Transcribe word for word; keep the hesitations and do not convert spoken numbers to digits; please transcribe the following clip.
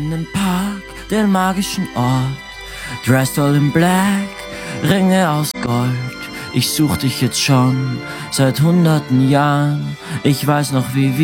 Den Park, den magischen Ort, dressed all in black, Ringe aus Gold. Ich such dich jetzt schon seit hunderten Jahren, ich weiß noch wie wir